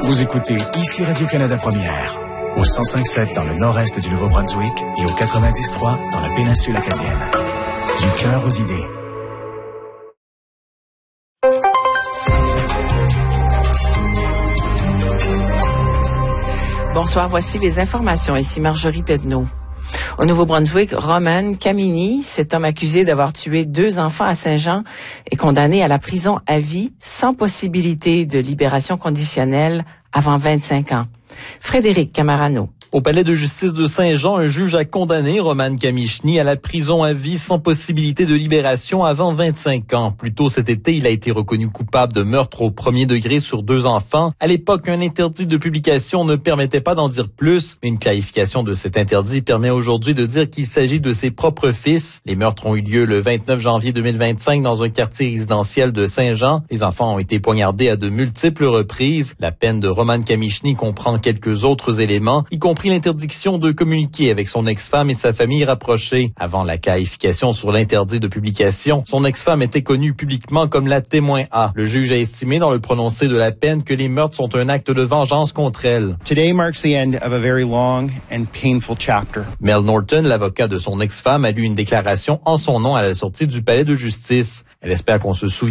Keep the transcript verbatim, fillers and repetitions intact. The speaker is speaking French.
Vous écoutez ici Radio-Canada Première, au cent cinq sept dans le nord-est du Nouveau-Brunswick et au quatre-vingt-dix trois dans la péninsule acadienne. Du cœur aux idées. Bonsoir, voici les informations. Ici Marjorie Pedneau. Au Nouveau-Brunswick, Roman Camini, cet homme accusé d'avoir tué deux enfants à Saint-Jean, est condamné à la prison à vie sans possibilité de libération conditionnelle avant vingt-cinq ans. Frédéric Camarano. Au palais de justice de Saint-Jean, un juge a condamné Roman Kamichny à la prison à vie sans possibilité de libération avant vingt-cinq ans. Plus tôt cet été, il a été reconnu coupable de meurtre au premier degré sur deux enfants. À l'époque, un interdit de publication ne permettait pas d'en dire plus, mais une clarification de cet interdit permet aujourd'hui de dire qu'il s'agit de ses propres fils. Les meurtres ont eu lieu le vingt-neuf janvier deux mille vingt-cinq dans un quartier résidentiel de Saint-Jean. Les enfants ont été poignardés à de multiples reprises. La peine de Roman Kamichny comprend quelques autres éléments, y compris pris l'interdiction de communiquer avec son ex-femme et sa famille rapprochée. Avant la clarification sur l'interdit de publication, son ex-femme était connue publiquement comme la témoin A. Le juge a estimé dans le prononcé de la peine que les meurtres sont un acte de vengeance contre elle. Today marks the end of a very long and painful chapter. Mel Norton, l'avocat de son ex-femme, a lu une déclaration en son nom à la sortie du palais de justice. Elle espère qu'on se souvienne